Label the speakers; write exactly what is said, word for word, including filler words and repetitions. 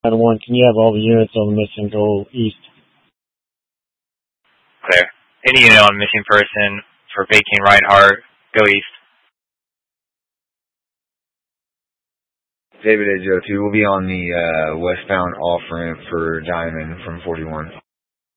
Speaker 1: one, can you have all the units on the mission go east?
Speaker 2: Clear. Any unit on missing person for vacating Reinhardt, go east.
Speaker 3: David Edge oh two will be on the uh, westbound off-ramp for Diamond from forty-one.